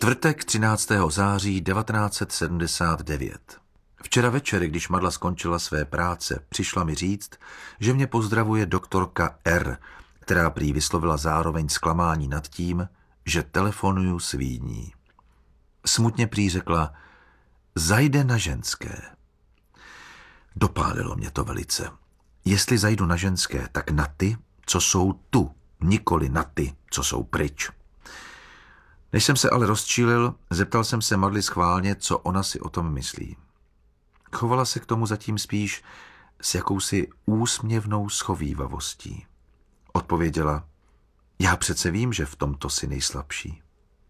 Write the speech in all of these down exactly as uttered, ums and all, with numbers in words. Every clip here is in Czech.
Čtvrtek třináctého září devatenáct set sedmdesát devět. Včera večer, když Madla skončila své práce, přišla mi říct, že mě pozdravuje doktorka R., která prý vyslovila zároveň zklamání nad tím, že telefonuju svíní. Smutně prý řekla, zajde na ženské. Dopálilo mě to velice. Jestli zajdu na ženské, tak na ty, co jsou tu, nikoli na ty, co jsou pryč. Než jsem se ale rozčílil, zeptal jsem se Madly schválně, co ona si o tom myslí. Chovala se k tomu zatím spíš s jakousi úsměvnou schovívavostí. Odpověděla, já přece vím, že v tomto si nejslabší.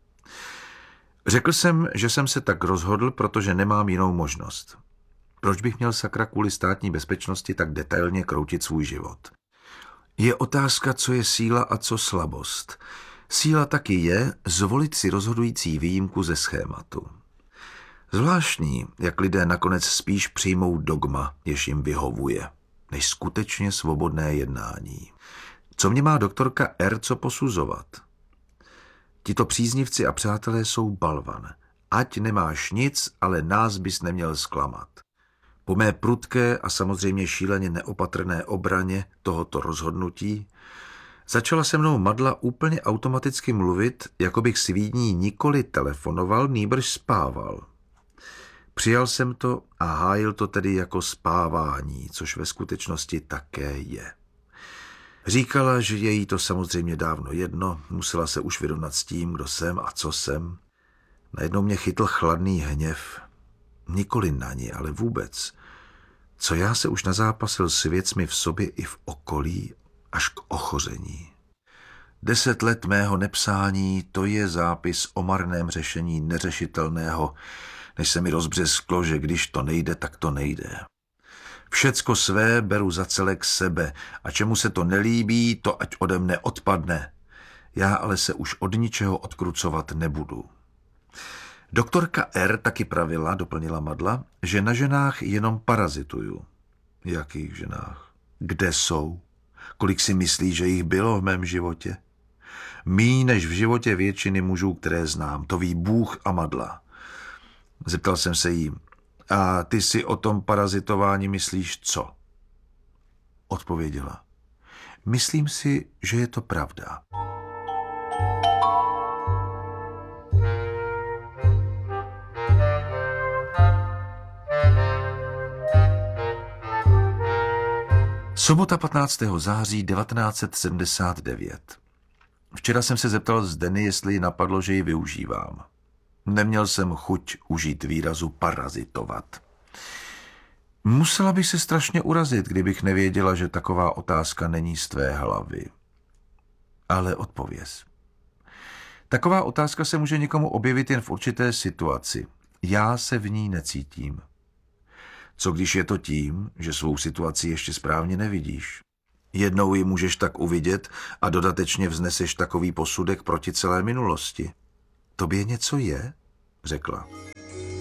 Řekl jsem, že jsem se tak rozhodl, protože nemám jinou možnost. Proč bych měl sakra kvůli státní bezpečnosti tak detailně kroutit svůj život? Je otázka, co je síla a co slabost. Síla taky je zvolit si rozhodující výjimku ze schématu. Zvláštní, jak lidé nakonec spíš přijmou dogma, jež jim vyhovuje, než skutečně svobodné jednání. Co mě má doktorka R. co posuzovat? Tito příznivci a přátelé jsou balvan. Ať nemáš nic, ale nás bys neměl zklamat. Po mé prudké a samozřejmě šíleně neopatrné obraně tohoto rozhodnutí začala se mnou Madla úplně automaticky mluvit, jako bych svídní nikoli telefonoval, nýbrž spával. Přijal jsem to a hájil to tedy jako spávání, což ve skutečnosti také je. Říkala, že je jí to samozřejmě dávno jedno, musela se už vyrovnat s tím, kdo jsem a co jsem. Najednou mě chytl chladný hněv. Nikoli na ní, ale vůbec. Co já se už nazápasil s věcmi v sobě i v okolí, až k ochoření. Deset let mého nepsání, to je zápis o marném řešení neřešitelného, než se mi rozbřesklo, že když to nejde, tak to nejde. Všecko své beru za celek sebe a čemu se to nelíbí, to ať ode mne odpadne. Já ale se už od ničeho odkrucovat nebudu. Doktorka R. taky pravila, doplnila Madla, že na ženách jenom parazituju. Jakých ženách? Kde jsou? Kolik si myslí, že jich bylo v mém životě? Míň než v životě většiny mužů, které znám. To ví Bůh a Madla. Zeptal jsem se jí, a ty si o tom parazitování myslíš co? Odpověděla, myslím si, že je to pravda. Sobota patnáctého září devatenáct set sedmdesát devět. Včera jsem se zeptal Zdeny, jestli ji napadlo, že ji využívám. Neměl jsem chuť užít výrazu parazitovat. Musela bych se strašně urazit, kdybych nevěděla, že taková otázka není z tvé hlavy. Ale odpověz. Taková otázka se může někomu objevit jen v určité situaci. Já se v ní necítím. Co když je to tím, že svou situaci ještě správně nevidíš? Jednou ji můžeš tak uvidět a dodatečně vzneseš takový posudek proti celé minulosti. Tobě něco je? Řekla.